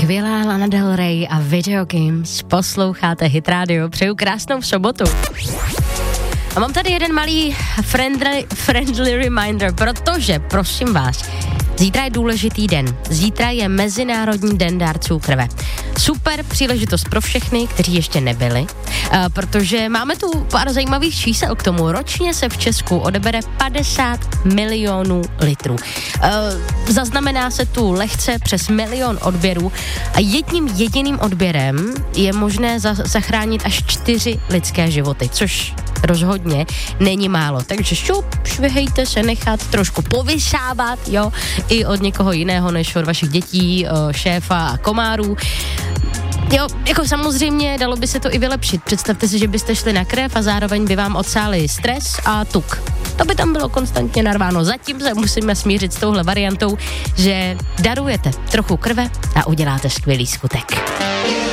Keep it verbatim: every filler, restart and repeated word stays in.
Skvělá Lana Del Rey a Video Games. Posloucháte Hit Radio. Přeju krásnou sobotu. A mám tady jeden malý friendly, friendly reminder, protože, prosím vás, zítra je důležitý den. Zítra je Mezinárodní den dárců krve. Super příležitost pro všechny, kteří ještě nebyli, uh, protože máme tu pár zajímavých čísel k tomu. Ročně se v Česku odebere padesát milionů litrů. Uh, zaznamená se tu lehce přes milion odběrů a jedním jediným odběrem je možné za- zachránit až čtyři lidské životy, což rozhodně není málo. Takže šup, švihejte se nechat trošku povysávat, jo, i od někoho jiného, než od vašich dětí, šéfa a komárů. Jo, jako samozřejmě dalo by se to i vylepšit. Představte si, že byste šli na krev a zároveň by vám odsáli stres a tuk. To by tam bylo konstantně narváno. Zatím se musíme smířit s touhle variantou, že darujete trochu krve a uděláte skvělý skutek.